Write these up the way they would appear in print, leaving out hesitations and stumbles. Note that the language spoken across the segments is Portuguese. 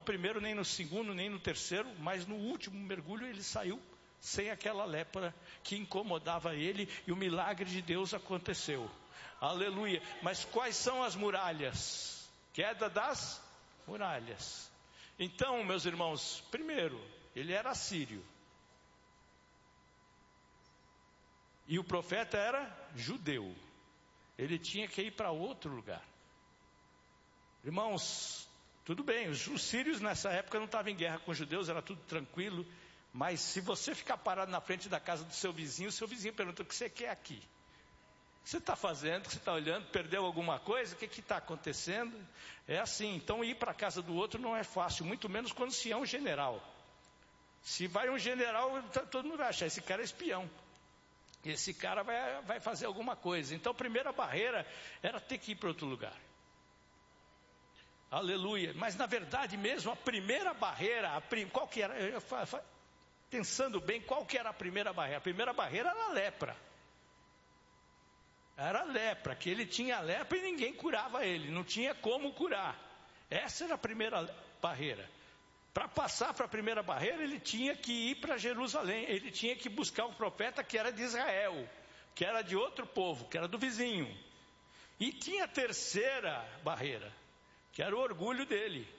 primeiro, nem no segundo, nem no terceiro, mas no último mergulho ele saiu sem aquela lepra que incomodava ele, e o milagre de Deus aconteceu. Aleluia. Mas quais são as muralhas? Queda das muralhas. Então, meus irmãos, primeiro, ele era assírio. E o profeta era judeu. Ele tinha que ir para outro lugar. Irmãos, tudo bem, os sírios nessa época não estavam em guerra com os judeus, era tudo tranquilo. Mas se você ficar parado na frente da casa do seu vizinho, o seu vizinho pergunta: o que você quer aqui? O que você está fazendo? O que você está olhando? Perdeu alguma coisa? O que está acontecendo? É assim, então ir para a casa do outro não é fácil, muito menos quando se é um general. Se vai um general, todo mundo vai achar: esse cara é espião. Esse cara vai fazer alguma coisa. Então a primeira barreira era ter que ir para outro lugar. Aleluia. Mas na verdade mesmo, a primeira barreira, qual que era? Pensando bem, qual que era a primeira barreira? A primeira barreira era a lepra. Era a lepra, que ele tinha lepra e ninguém curava ele, não tinha como curar. Essa era a primeira barreira. Para passar para a primeira barreira, ele tinha que ir para Jerusalém, ele tinha que buscar um profeta que era de Israel, que era de outro povo, que era do vizinho. E tinha a terceira barreira, que era o orgulho dele.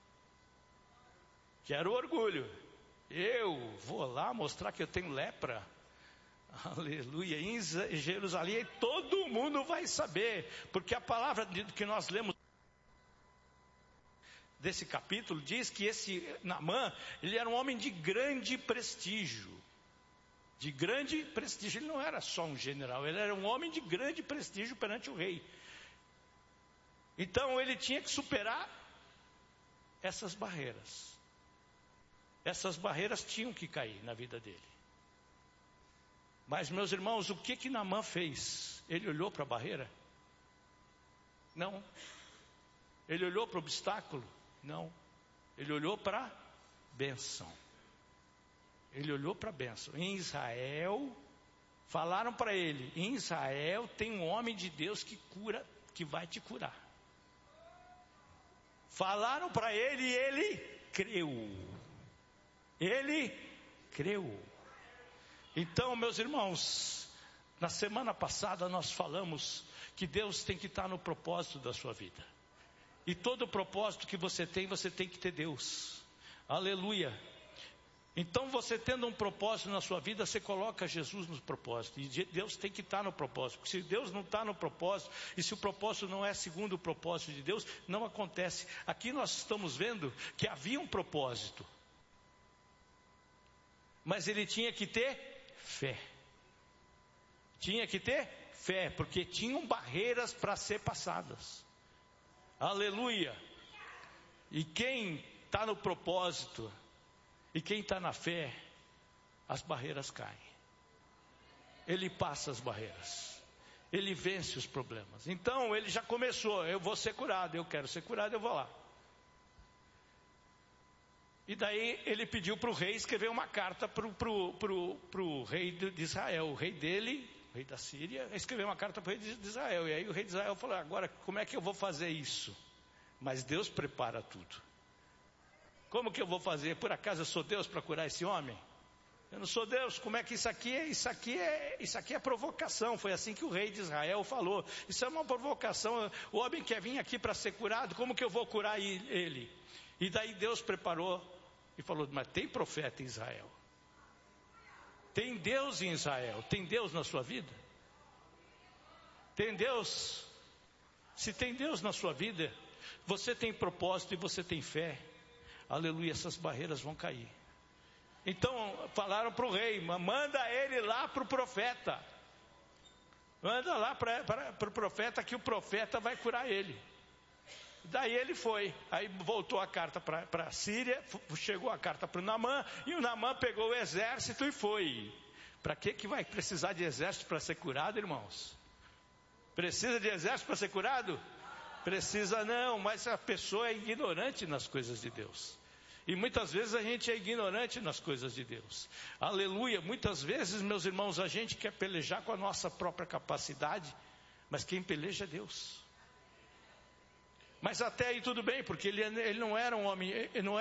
Que era o orgulho. Eu vou lá mostrar que eu tenho lepra. Aleluia. Em Jerusalém todo mundo vai saber. Porque a palavra que nós lemos desse capítulo diz que esse Naamã, ele era um homem de grande prestígio. De grande prestígio. Ele não era só um general, ele era um homem de grande prestígio perante o rei. Então ele tinha que superar essas barreiras. Essas barreiras tinham que cair na vida dele. Mas, meus irmãos, o que Naamã fez? Ele olhou para a barreira? Não. Ele olhou para o obstáculo? Não. Ele olhou para a bênção. Ele olhou para a bênção. Em Israel, falaram para ele: em Israel tem um homem de Deus que cura, que vai te curar. Falaram para ele e ele creu. Ele creu. Então, meus irmãos, na semana passada nós falamos que Deus tem que estar no propósito da sua vida. E todo propósito que você tem que ter Deus. Aleluia. Então, você tendo um propósito na sua vida, você coloca Jesus no propósito. E Deus tem que estar no propósito. Porque se Deus não está no propósito, e se o propósito não é segundo o propósito de Deus, não acontece. Aqui nós estamos vendo que havia um propósito. Mas ele tinha que ter fé. Tinha que ter fé, porque tinham barreiras para ser passadas. Aleluia. E quem está no propósito, e quem está na fé, as barreiras caem. Ele passa as barreiras. Ele vence os problemas. Então ele já começou: eu vou ser curado, eu quero ser curado, eu vou lá. E daí ele pediu para o rei escrever uma carta para o rei de Israel. O rei dele, o rei da Síria, escreveu uma carta para o rei de Israel. E aí o rei de Israel falou: agora como é que eu vou fazer isso? Mas Deus prepara tudo. Como que eu vou fazer? Por acaso eu sou Deus para curar esse homem? Eu não sou Deus. Como é que isso aqui é provocação? Foi assim que o rei de Israel falou. Isso é uma provocação. O homem quer vir aqui para ser curado. Como que eu vou curar ele? E daí Deus preparou e falou: mas tem profeta em Israel. Tem Deus em Israel. Tem Deus na sua vida? Tem Deus? Se tem Deus na sua vida, você tem propósito e você tem fé. Aleluia, essas barreiras vão cair. Então falaram para o rei: manda ele lá para o profeta. Manda lá para o profeta, que o profeta vai curar ele. Daí ele foi. Aí voltou a carta para a Síria. Chegou a carta para o Naamã. E o Naamã pegou o exército e foi. Para que vai precisar de exército para ser curado, irmãos? Precisa de exército para ser curado? Precisa não, mas a pessoa é ignorante nas coisas de Deus. E muitas vezes a gente é ignorante nas coisas de Deus. Aleluia. Muitas vezes, meus irmãos, a gente quer pelejar com a nossa própria capacidade, mas quem peleja é Deus. Mas até aí tudo bem, porque ele não era um homem, ele não